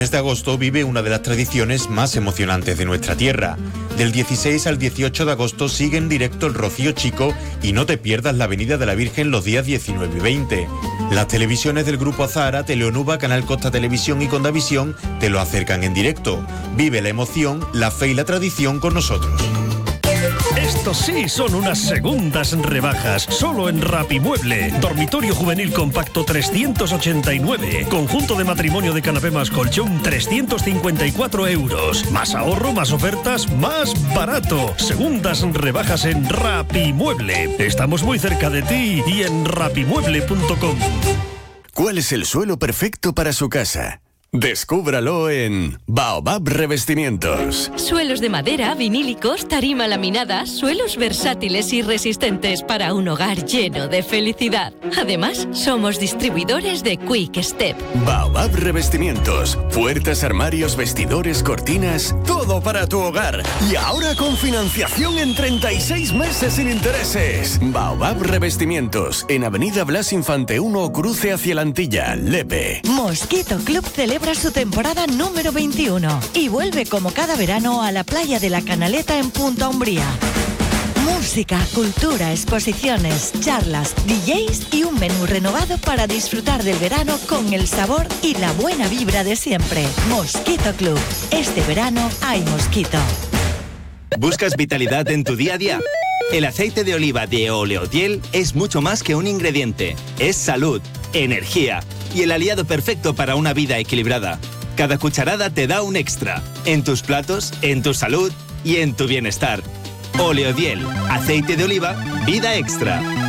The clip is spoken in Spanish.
De agosto vive una de las tradiciones más emocionantes de nuestra tierra. Del 16 al 18 de agosto sigue en directo el Rocío Chico y no te pierdas la Avenida de la Virgen los días 19 y 20. Las televisiones del Grupo Azahara, Teleonuba, Canal Costa Televisión y Condavisión te lo acercan en directo. Vive la emoción, la fe y la tradición con nosotros. Estos sí son unas segundas rebajas, solo en Rapimueble. Dormitorio juvenil compacto 389. Conjunto de matrimonio de canapé más colchón 354 euros. Más ahorro, más ofertas, más barato. Segundas rebajas en Rapimueble. Estamos muy cerca de ti y en rapimueble.com. ¿Cuál es el suelo perfecto para su casa? Descúbralo en Baobab Revestimientos. Suelos de madera, vinílicos, tarima laminada, suelos versátiles y resistentes para un hogar lleno de felicidad. Además, somos distribuidores de Quick Step. Baobab Revestimientos. Puertas, armarios, vestidores, cortinas, todo para tu hogar. Y ahora con financiación en 36 meses sin intereses. Baobab Revestimientos. En Avenida Blas Infante 1, cruce hacia la Antilla, Lepe. Mosquito Club celebra su temporada número 21 y vuelve como cada verano a la playa de la Canaleta en Punta Umbría. Música, cultura, exposiciones, charlas, DJs y un menú renovado para disfrutar del verano con el sabor y la buena vibra de siempre. Mosquito Club. Este verano hay mosquito. ¿Buscas vitalidad en tu día a día? El aceite de oliva de Oleodiel es mucho más que un ingrediente. Es salud, energía y el aliado perfecto para una vida equilibrada. Cada cucharada te da un extra. En tus platos, en tu salud y en tu bienestar. Oleodiel, aceite de oliva, vida extra.